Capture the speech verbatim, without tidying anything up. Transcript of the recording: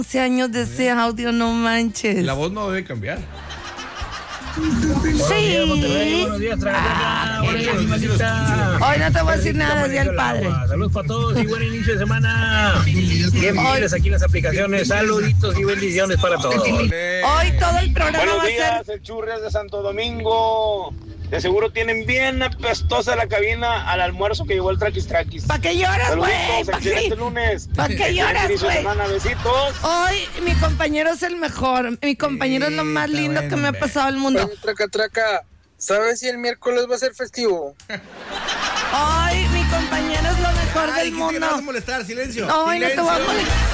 doce años de ese audio, no manches. La voz no debe cambiar. Sí. Buenos días, traga, traga. Buenos días, animalita. Hoy no te voy a decir nada, día del padre. Saludos para todos y buen inicio de semana. Bienvenidos aquí en las aplicaciones. Saluditos y bendiciones para todos. Hoy todo el programa Buenos va a días, ser... el Churrias de Santo Domingo. De seguro tienen bien apestosa la cabina al almuerzo que llevó el Traquis Traquis. ¿Para qué lloras, güey? Saluditos, ¿Para excelente qué, lunes. ¿pa qué lloras, Inicio de güey? semana, besitos. Hoy mi compañero es el mejor. Mi compañero es lo más Está lindo bueno, que me ha hombre. pasado al mundo. Oye, traca, traca, ¿sabes si el miércoles va a ser festivo? Hoy mi compañero es lo mejor Ay, del dijiste que no vas a mundo. molestar, silencio. Hoy no te voy a Silencio. molestar.